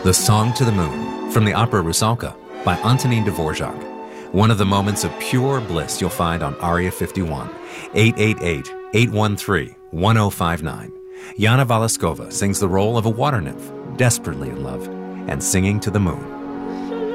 The Song to the Moon, from the opera Rusalka by Antonin Dvorak. One of the moments of pure bliss you'll find on Aria 51, 888-813-1059. Yana Valaskova sings the role of a water nymph, desperately in love, and singing to the moon.